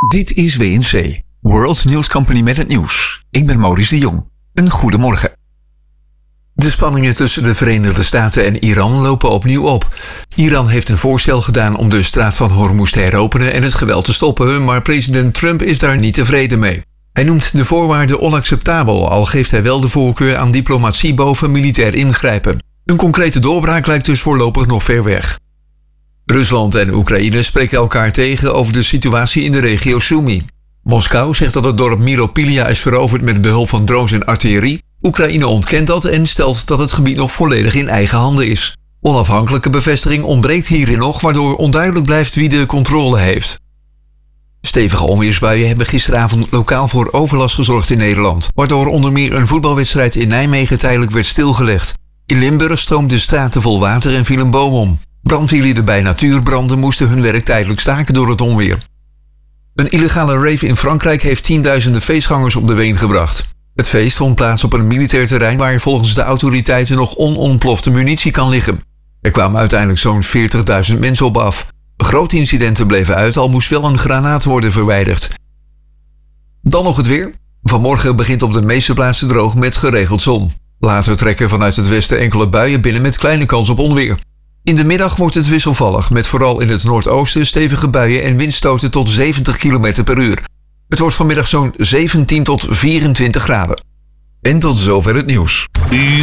Dit is WNC, World News Company met het nieuws. Ik ben Maurice de Jong. Een goedemorgen. De spanningen tussen de Verenigde Staten en Iran lopen opnieuw op. Iran heeft een voorstel gedaan om de straat van Hormuz te heropenen en het geweld te stoppen, maar president Trump is daar niet tevreden mee. Hij noemt de voorwaarden onacceptabel, al geeft hij wel de voorkeur aan diplomatie boven militair ingrijpen. Een concrete doorbraak lijkt dus voorlopig nog ver weg. Rusland en Oekraïne spreken elkaar tegen over de situatie in de regio Sumy. Moskou zegt dat het dorp Myropilya is veroverd met behulp van drones en artillerie. Oekraïne ontkent dat en stelt dat het gebied nog volledig in eigen handen is. Onafhankelijke bevestiging ontbreekt hierin nog, waardoor onduidelijk blijft wie de controle heeft. Stevige onweersbuien hebben gisteravond lokaal voor overlast gezorgd in Nederland, waardoor onder meer een voetbalwedstrijd in Nijmegen tijdelijk werd stilgelegd. In Limburg stroomden straten vol water en viel een boom om. Brandweerlieden bij natuurbranden moesten hun werk tijdelijk staken door het onweer. Een illegale rave in Frankrijk heeft tienduizenden feestgangers op de been gebracht. Het feest vond plaats op een militair terrein waar volgens de autoriteiten nog onontplofte munitie kan liggen. Er kwamen uiteindelijk zo'n 40.000 mensen op af. Grote incidenten bleven uit, al moest wel een granaat worden verwijderd. Dan nog het weer. Vanmorgen begint op de meeste plaatsen droog met geregeld zon. Later trekken vanuit het westen enkele buien binnen met kleine kans op onweer. In de middag wordt het wisselvallig, met vooral in het noordoosten stevige buien en windstoten tot 70 km per uur. Het wordt vanmiddag zo'n 17 tot 24 graden. En tot zover het nieuws.